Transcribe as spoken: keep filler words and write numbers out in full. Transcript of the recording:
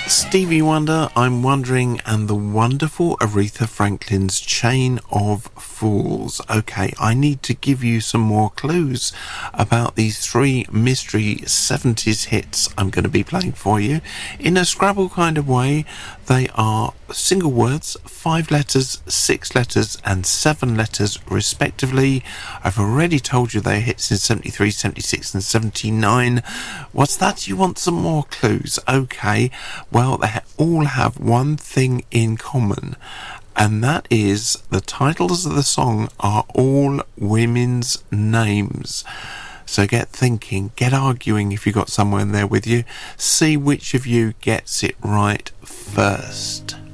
Stevie Wonder, I'm Wondering, and the wonderful Aretha Franklin's Chain of Fools. Okay, I need to give you some more clues about these three mystery seventies hits I'm going to be playing for you. In a Scrabble kind of way, they are single words, five letters, six letters, and seven letters respectively. I've already told you they're hits in seventy-three, seventy-six, and seventy-nine. What's that? You want some more clues? Okay. Well, they all have one thing in common, and that is the titles of the song are all women's names. So get thinking, get arguing if you've got someone there with you. See which of you gets it right first.